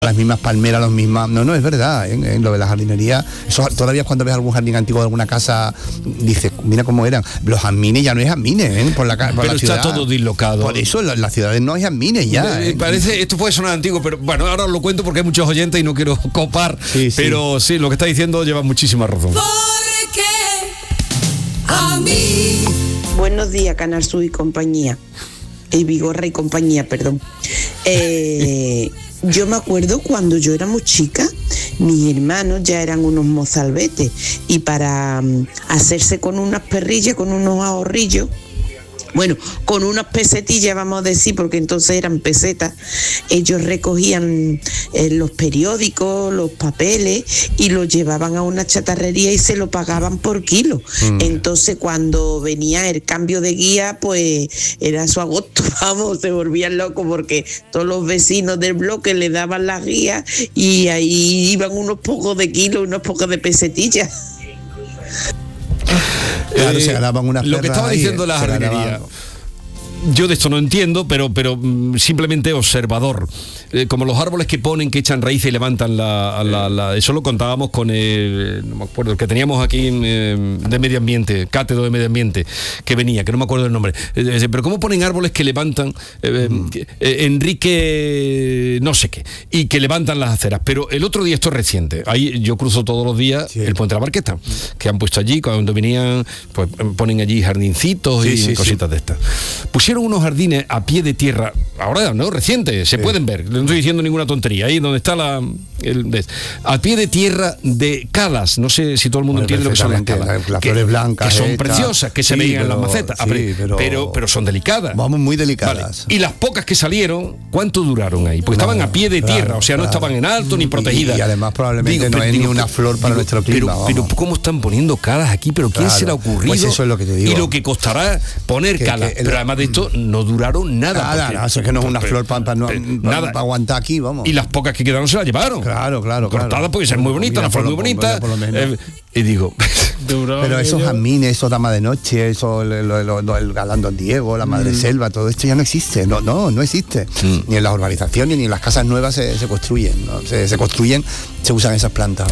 las mismas palmeras, los mismas... No, es verdad, en lo de la jardinería, eso todavía cuando ves algún jardín antiguo de alguna casa, dices, mira cómo eran. Los jazmines ya no hay jazmines, por la ciudad. Pero está todo dislocado. Por eso en las ciudades no hay jazmines ya. Parece, esto puede sonar antiguo, pero bueno, ahora os lo cuento porque hay muchos oyentes y no quiero copar, pero sí, lo que está diciendo lleva muchísima razón. Porque a mí. Buenos días, Canal Sur y compañía. El Vigorra y compañía, perdón. Yo me acuerdo cuando yo era muy chica, mis hermanos ya eran unos mozalbetes y para hacerse con unas perrillas, con unos ahorrillos, bueno, con unas pesetillas vamos a decir, porque entonces eran pesetas, ellos recogían los periódicos, los papeles y los llevaban a una chatarrería y se lo pagaban por kilo. Entonces cuando venía el cambio de guía, pues era su agosto, vamos, se volvían locos porque todos los vecinos del bloque le daban las guías y ahí iban unos pocos de kilos, unos pocos de pesetillas. Claro, se ganaban unas lo que estaba diciendo la jardinería. Yo de esto no entiendo, pero simplemente observador. Como los árboles que ponen, que echan raíces y levantan eso lo contábamos con no me acuerdo, el que teníamos aquí de medio ambiente, cátedro de medio ambiente, que venía, que no me acuerdo el nombre. Pero cómo ponen árboles que levantan, Enrique no sé qué, y que levantan las aceras. Pero el otro día, esto es reciente, ahí yo cruzo todos los días el Puente de la Barqueta, que han puesto allí, cuando venían, pues ponen allí jardincitos y cositas de estas. Pusieron unos jardines a pie de tierra, ahora no, reciente, se pueden ver, no estoy diciendo ninguna tontería, ahí donde está a pie de tierra de calas, no sé si todo el mundo entiende lo que son las calas, las flores blancas, que son preciosas, que se veían en las macetas, pero son delicadas. Vamos, muy delicadas. Vale. Y las pocas que salieron, ¿cuánto duraron ahí? Porque estaban a pie de tierra, o sea, no estaban en alto ni protegidas. Y además probablemente no hay ni una flor para nuestro clima. Pero ¿cómo están poniendo calas aquí? ¿Pero quién se le ha ocurrido? Pues eso es lo que te digo. Y lo que costará poner calas. Pero además de esto, no duraron nada. Nada, eso es que no es una flor para aguantar aquí, vamos. Y las pocas que quedaron se las llevaron. Claro. Cortadas porque es muy bonita, una flor muy bonita. Y digo... Pero esos jazmines, esos damas de noche, eso, el galán Don Diego, la madre selva, todo esto ya no existe. No existe. Ni en las urbanizaciones ni en las casas nuevas se construyen, ¿no? Se construyen, se usan esas plantas.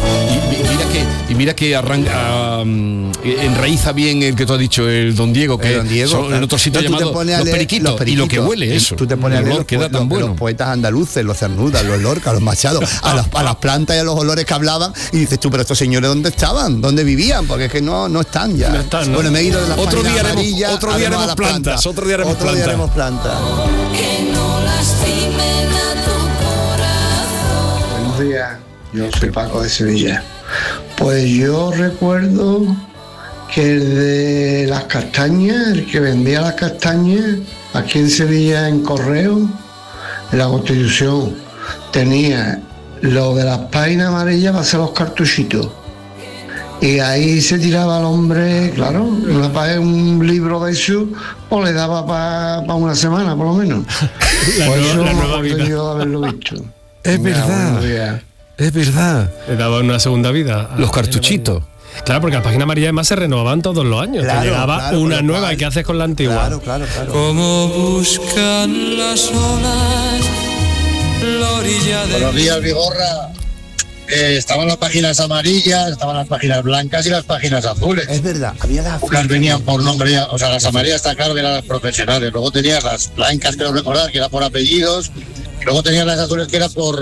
Y mira que arranca, enraiza bien el que tú has dicho, el Don Diego, que Don Diego, son en otro sitio llamado los periquitos, y lo que huele eso. Tú te pones a leer los poetas andaluces, los Cernudas, los Lorca, los Machado, a las plantas y a los olores que hablaban, y dices tú, pero estos señores ¿dónde estaban? ¿Dónde vivían? Porque es que no están ya. No están, ¿no? Bueno, me he ido de la otro día haremos plantas. Otro día haremos plantas. Que no lastimen a tu corazón. Buenos días, yo soy Paco de Sevilla. Pues yo recuerdo que el de las castañas, el que vendía las castañas aquí en Sevilla en Correo, en la Constitución, tenía lo de las páginas amarillas para hacer los cartuchitos. Y ahí se tiraba al hombre, claro, un libro de eso, o le daba para una semana, por lo menos. la nueva vida. Yo haberlo visto. Es verdad. Le daba una segunda vida. Los cartuchitos. Claro, porque las páginas amarillas además se renovaban todos los años. Te llegaba una nueva, ¿y qué haces con la antigua? Claro. Como buscan las olas la orilla de... Buenos días, Vigorra. Estaban las páginas amarillas, estaban las páginas blancas y las páginas azules. Es verdad, había las venían por nombre, o sea, las amarillas está claro que eran las profesionales. Luego tenías las blancas, creo recordar, que era por apellidos. Luego tenías las azules que era por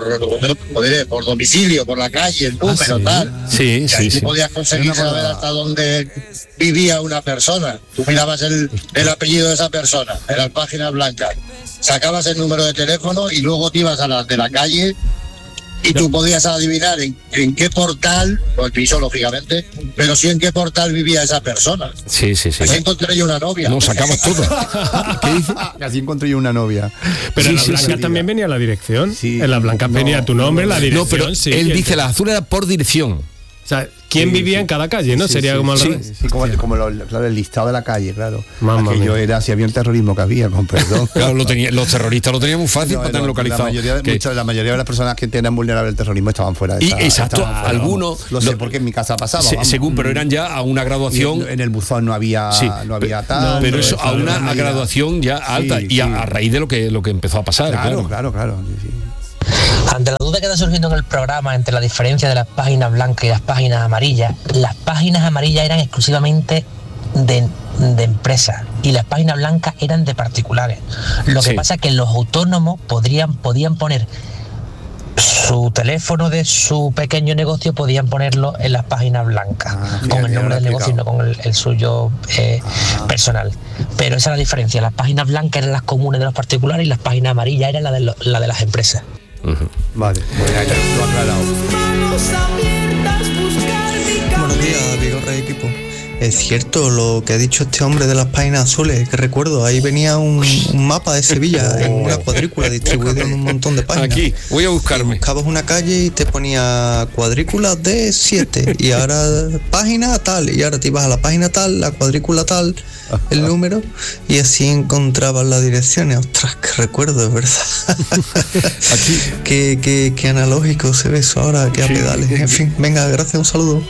domicilio, por la calle, el número, tal. Sí. Tú podías conseguir saber hasta dónde vivía una persona. Tú mirabas el apellido de esa persona, en las páginas blancas. Sacabas el número de teléfono y luego te ibas a las de la calle. Y tú podías adivinar en qué portal, o el piso lógicamente, pero sí en qué portal vivía esa persona. Sí. Así encontré yo una novia. No, sacabas todo. ¿Qué dice? Así encontré yo una novia. Pero en las blancas también venía la dirección. Sí. En las blancas venía tu nombre, la dirección. No, pero él dice, la azul era por dirección. O sea, ¿quién vivía en cada calle, no? Sería como al revés. Sí, como el listado de la calle, claro. Aquello era, si había un terrorismo que había, con perdón. Claro, los terroristas lo tenían muy fácil para tener localizado. La mayoría de las personas que tenían vulnerable el terrorismo estaban fuera de esa. Exacto, algunos... Lo sé porque en mi casa pasaba. Según, pero eran ya a una graduación... En el buzón no había tal... pero eso a una graduación ya alta, y a raíz de lo que empezó a pasar. Claro. Ante la duda que está surgiendo en el programa entre la diferencia de las páginas blancas y las páginas amarillas, las páginas amarillas eran exclusivamente de empresas y las páginas blancas eran de particulares. Lo que pasa es que los autónomos podían poner su teléfono de su pequeño negocio, podían ponerlo en las páginas blancas, con el nombre del negocio y no con el suyo personal. Pero esa es la diferencia. Las páginas blancas eran las comunes de los particulares y las páginas amarillas eran la de las empresas. Vale, pues ya lo he aclarado. Buenos días, Vigorra y equipo. Es cierto lo que ha dicho este hombre de las páginas azules, que recuerdo, ahí venía un mapa de Sevilla en una cuadrícula distribuido en un montón de páginas. Aquí, voy a buscarme. Buscabas una calle y te ponía cuadrícula de 7 y ahora página tal, y ahora te ibas a la página tal, la cuadrícula tal, el número, y así encontrabas las direcciones. Ostras, qué recuerdo, es verdad. Aquí. Qué analógico se ve eso ahora, que a pedales. En fin, venga, gracias, un saludo.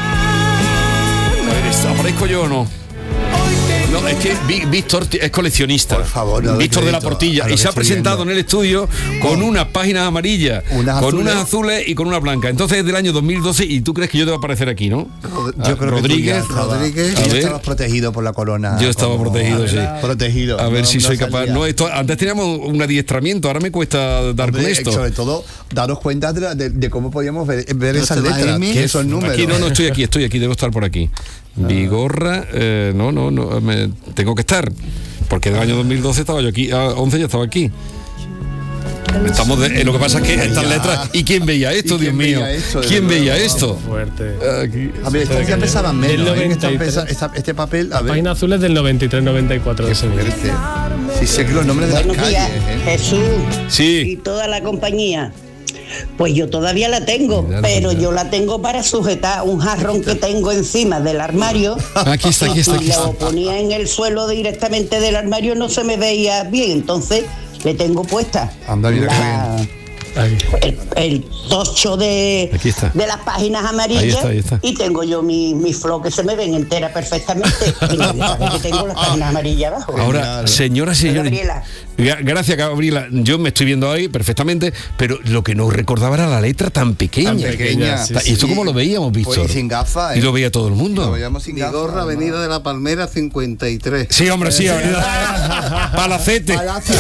¿Aparezco yo o no? No, es que Víctor es coleccionista. Por favor, no Víctor de la Portilla. Y se ha presentado viendo en el estudio con unas páginas amarillas, unas azules y con una blanca. Entonces es del año 2012 y tú crees que yo te va a aparecer aquí, ¿no? Yo creo Rodríguez. Rodríguez. Yo estaba protegido por la corona. Yo estaba protegido, sí. Protegido. A ver si soy capaz. No, antes teníamos un adiestramiento, ahora me cuesta dar con esto. Sobre todo, daros cuenta de cómo podíamos ver esas letras, esos números. Aquí no estoy aquí, debo estar por aquí. Vigorra, no, tengo que estar, porque del año 2012 estaba yo aquí, 11 ya estaba aquí. Estamos lo que pasa es que estas letras, ¿y quién veía esto, Dios mío? ¿Quién veía esto? Fuerte. A ver, estas ya pesaban menos, este papel, a ver. Página azul es del 93-94 de Sevilla. Sí, sé que los nombres de las calles. Jesús. Sí. Y toda la compañía. Pues yo todavía la tengo, pero yo la tengo para sujetar un jarrón que tengo encima del armario. Aquí está. Y lo ponía en el suelo directamente del armario, no se me veía bien, entonces le tengo puesta. Anda, mira el tocho de las páginas amarillas. Ahí está. Y tengo yo mi flor que se me ven entera perfectamente. Y nadie sabe que tengo las páginas amarillas abajo. Ahora, señoras y señores, gracias, Gabriela. Yo me estoy viendo ahí perfectamente, pero lo que no recordaba era la letra tan pequeña. ¿Y esto cómo lo veíamos, Víctor? Pues sin gafas. Y lo veía todo el mundo. Lo veíamos sin gafas. Vigorra, Avenida de la Palmera 53. Sí, hombre, sí, Avenida Palacete.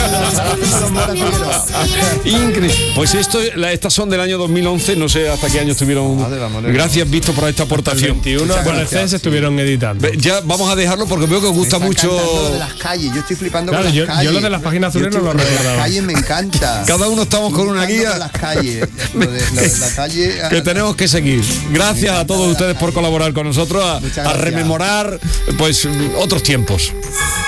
Increíble. Pues estas son del año 2011, no sé hasta qué año estuvieron. Gracias, Víctor, por esta aportación. 21 con el CES estuvieron editando. Ya vamos a dejarlo porque veo que os gusta mucho. Lo de las calles, yo estoy flipando con las calles. Yo lo de las páginas azules no lo recordaba. Las calles me encanta. Cada uno estamos con una guía. Las calles, lo de la calle que tenemos que seguir. Gracias a todos ustedes por colaborar con nosotros a rememorar pues otros tiempos.